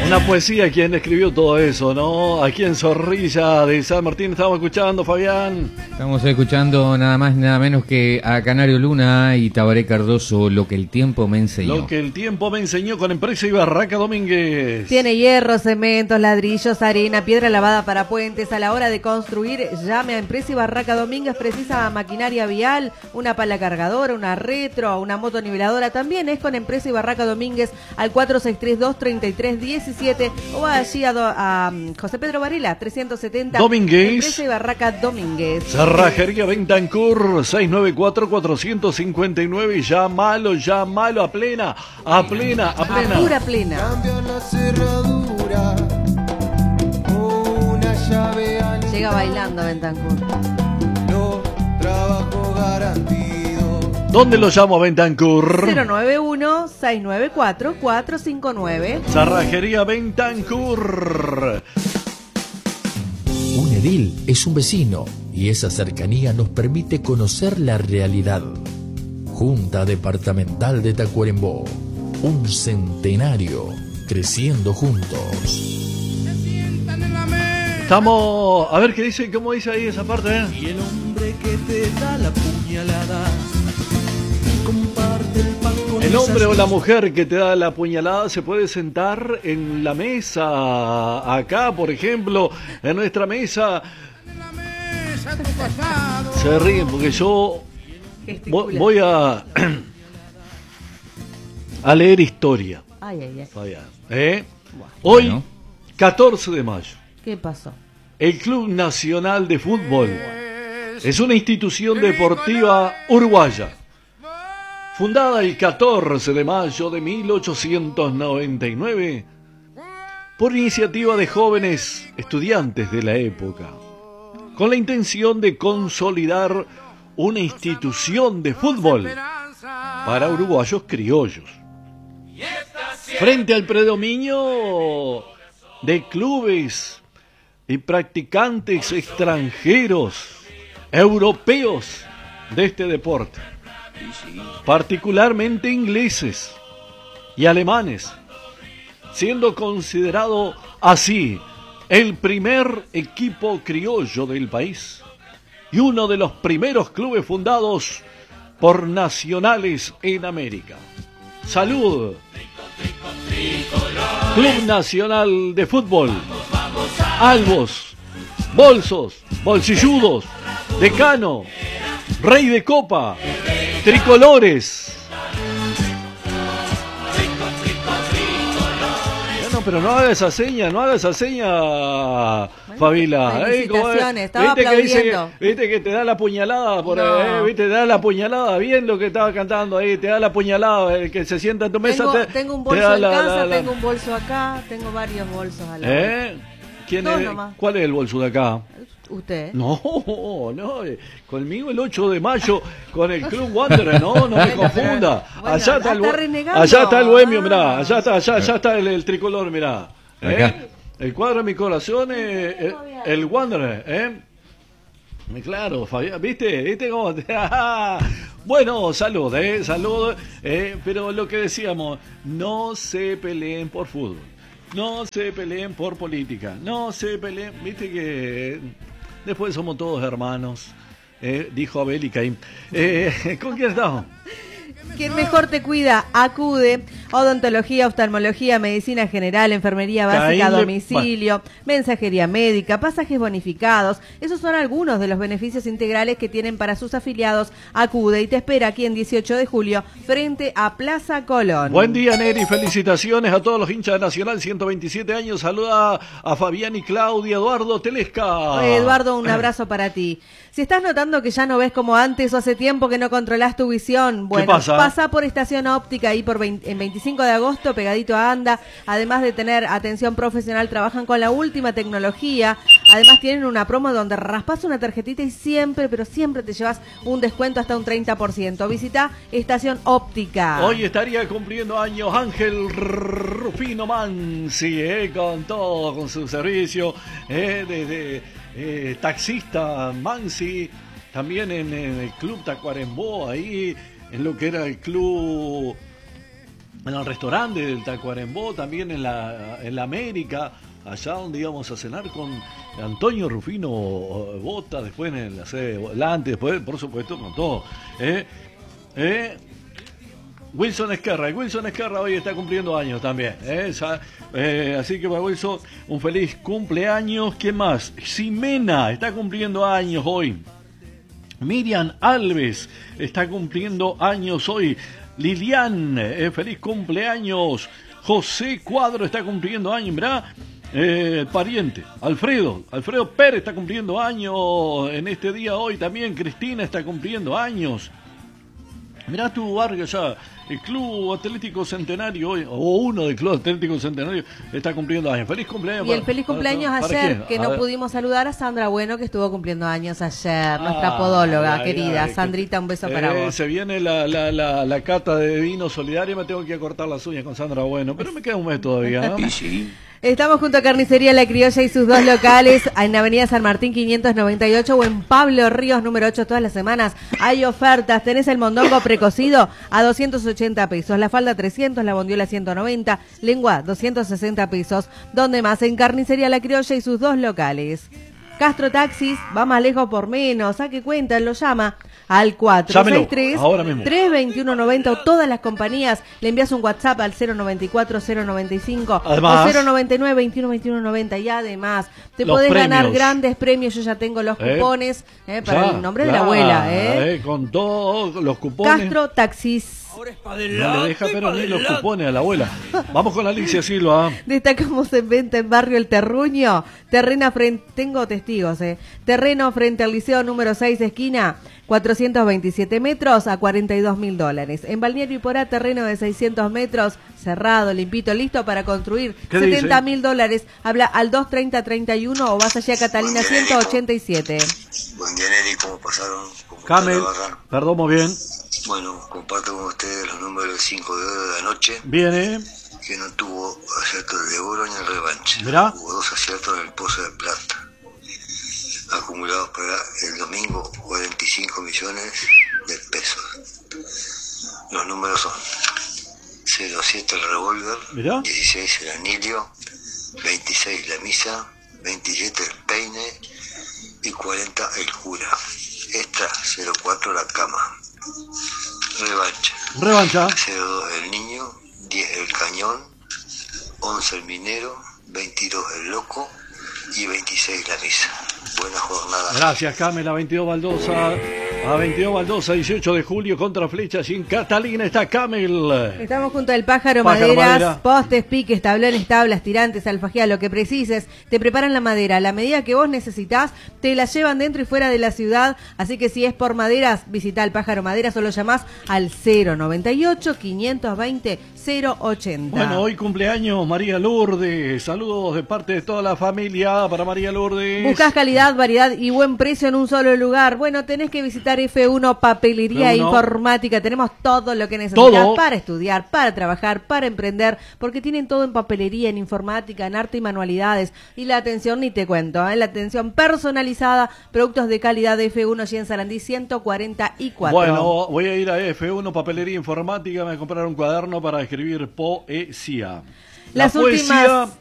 Una poesía quien escribió todo eso, ¿no? Aquí en Zorrilla de San Martín estamos escuchando, Fabián. Estamos escuchando nada más nada menos que a Canario Luna y Tabaré Cardoso, Lo que el tiempo me enseñó. Lo que el tiempo me enseñó con Empresa y Barraca Domínguez. Tiene hierro, cementos, ladrillos, arena, piedra lavada para puentes. A la hora de construir, llame a Empresa y Barraca Domínguez. Precisa maquinaria vial, una pala cargadora, una retro, una moto niveladora. También es con Empresa y Barraca Domínguez al 4632-3317 o allí a José Pedro Varela, 370 Domínguez. Empresa y Barraca Domínguez. Cerrajería Bentancur 694-459. Llámalo a plena. A pura plena. Cambia la cerradura, una llave antigua. Llega bailando Bentancur. No trabajo garantido. ¿Dónde lo llamo a Bentancur? 091-694-459. Cerrajería Bentancur. Un edil es un vecino y esa cercanía nos permite conocer la realidad. Junta Departamental de Tacuarembó, un centenario creciendo juntos. Estamos, a ver qué dice, cómo dice ahí esa parte, ¿eh? Y el hombre que te da la puñalada comparte el pan con El hombre o la esas- mujer que te da la puñalada se puede sentar en la mesa, acá por ejemplo, en nuestra mesa. Se ríen porque yo voy a leer historia, Ay. Fabián, ¿eh? Hoy, Bueno. 14 de mayo, ¿Qué pasó? el Club Nacional de Fútbol es una institución deportiva uruguaya, fundada el 14 de mayo de 1899 por iniciativa de jóvenes estudiantes de la época, con la intención de consolidar una institución de fútbol para uruguayos criollos. Frente al predominio de clubes y practicantes extranjeros, europeos de este deporte, particularmente ingleses y alemanes, siendo considerado así el primer equipo criollo del país y uno de los primeros clubes fundados por nacionales en América. ¡Salud! Club Nacional de Fútbol. Albos, Bolsos, Bolsilludos, Decano, Rey de Copa, Tricolores. No, pero no haga esa seña, Fabila. felicitaciones, estaba ¿Viste que dice aplaudiendo. viste que te da la puñalada por No. ahí, viste, te da la puñalada, bien lo que estaba cantando ahí, te da la puñalada, el que se sienta en tu mesa Tengo un te bolso da en la- casa, la- tengo un bolso acá, tengo varios bolsos al lado. ¿Quién Dos es? nomás. ¿Cuál es el bolso de acá? ¿Usted? No, conmigo el 8 de mayo con el Club Wanderer, no me confunda. bueno, allá está está renegando. allá está el bohemio, mirá, Ah. allá está el tricolor, mirá. Acá. El cuadro de mi corazón es el Wanderer, Claro, Fabián, ¿viste cómo te... Bueno, salud, pero lo que decíamos, no se peleen por fútbol. No se peleen por política, no se peleen, viste que después somos todos hermanos, dijo Abel y Caín. ¿Con quién estamos? Quien mejor te cuida, acude. Odontología, oftalmología, medicina general, enfermería básica a Caínle- domicilio, mensajería médica, pasajes bonificados. Esos son algunos de los beneficios integrales que tienen para sus afiliados. Acude y te espera aquí en 18 de julio, frente a Plaza Colón. Buen día, Neri, felicitaciones a todos los hinchas de Nacional, 127 años, saluda a Fabián y Claudia, Eduardo Telesca. Eduardo, un abrazo para ti. Si estás notando que ya no ves como antes o hace tiempo que no controlás tu visión, bueno, pasa? pasa por Estación Óptica ahí en 25 de agosto, pegadito a Anda. Además de tener atención profesional, trabajan con la última tecnología. Además tienen una promo donde raspas una tarjetita y siempre, pero siempre te llevas un descuento hasta un 30%. Visita Estación Óptica. Hoy estaría cumpliendo años Ángel Rufino Mansi, con todo, con su servicio, desde taxista Mansi, también en el Club Tacuarembó, ahí en lo que era el Club en el restaurante del Tacuarembó, también en la América, allá donde íbamos a cenar con Antonio Rufino Bota, después en la sede de Volante, después, por supuesto, con todo. Wilson Esquerra hoy está cumpliendo años también. Así que para Wilson, un feliz cumpleaños. ¿Quién más? Ximena está cumpliendo años hoy. Miriam Alves está cumpliendo años hoy. Lilian, feliz cumpleaños. José Cuadro está cumpliendo años, ¿verdad? Pariente, Alfredo Pérez está cumpliendo años en este día hoy también. Cristina está cumpliendo años. Mirá tu barrio ya, el Club Atlético Centenario hoy, o uno del Club Atlético Centenario está cumpliendo años. Feliz cumpleaños. Y el feliz cumpleaños ayer, que no pudimos saludar a Sandra Bueno, que estuvo cumpliendo años ayer, nuestra podóloga querida. Sandrita, un beso para vos. Se viene la cata de vino solidario, me tengo que ir a cortar las uñas con Sandra Bueno, pero me queda un mes todavía, ¿no? Sí. Estamos junto a Carnicería La Criolla y sus dos locales en Avenida San Martín 598 o en Pablo Ríos número 8 todas las semanas. Hay ofertas, tenés el mondongo precocido a 280 pesos, la falda 300, la bondiola 190, lengua 260 pesos. ¿Dónde más? En Carnicería La Criolla y sus dos locales. Castro Taxis, va más lejos por menos, saque cuenta, lo llama al 463-321-90 o todas las compañías, le envías un WhatsApp al 094-095 además, o 099-21-21-90 y además te podés ganar grandes premios, yo ya tengo los cupones para el nombre de la abuela. Con todos los cupones. Castro Taxis. No le deja pero ni los cupones a la abuela. Vamos con Alicia Silva. Destacamos en venta en Barrio El Terruño. Tengo testigos, terreno frente al Liceo número 6, esquina 427 metros a $42.000. En Balneario Iporá, terreno de 600 metros, cerrado, limpito, listo para construir. $70.000. Habla al 230-31 o vas allá a Catalina 187. Buen día, Neri, ¿cómo pasaron? Camel, perdón, muy bien. Bueno, comparto con ustedes los números del 5 de oro de la noche. Viene. Que no tuvo acierto el de oro ni el revanche. Mirá. Hubo 2 aciertos en el Pozo de Plata. Acumulados para el domingo 45 millones de pesos. Los números son 07 el revólver, mirá. 16 el anillo, 26 la misa, 27 el peine y 40 el cura. Extra 04 la cama. Revancha 02 el niño, 10 el cañón, 11 el minero, 22 el loco y 26 la misa. Buena jornada. Gracias, Camel. A 22 Baldosa, 18 de julio contra Flechas y en Catalina está Camel. Estamos junto al Pájaro Maderas, postes, piques, tablones, tablas, tirantes, alfajía, lo que precises. Te preparan la madera a la medida que vos necesitas, te la llevan dentro y fuera de la ciudad. Así que si es por maderas, visita al Pájaro Maderas o lo llamás al 098-520-080. Bueno, hoy cumpleaños María Lourdes. Saludos de parte de toda la familia para María Lourdes. Buscás calidad, variedad y buen precio en un solo lugar. Bueno, tenés que visitar F1 Papelería e Informática. Tenemos todo lo que necesitas para estudiar, para trabajar, para emprender, porque tienen todo en papelería, en informática, en arte y manualidades. Y la atención, ni te cuento, la atención personalizada, productos de calidad de F1 y en Sarandí 144. Bueno, voy a ir a F1 Papelería e Informática, me voy a comprar un cuaderno para escribir poesía. Las últimas